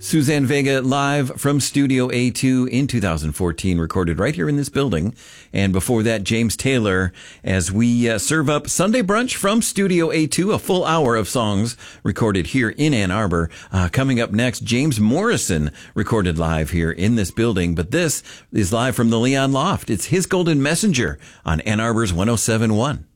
Suzanne Vega live from Studio A2 in 2014, recorded right here in this building. And before that, James Taylor, as we serve up Sunday brunch from Studio A2, a full hour of songs recorded here in Ann Arbor. Coming up next, James Morrison, recorded live here in this building. But this is live from the Leon Loft. It's His Golden Messenger on Ann Arbor's 107.1.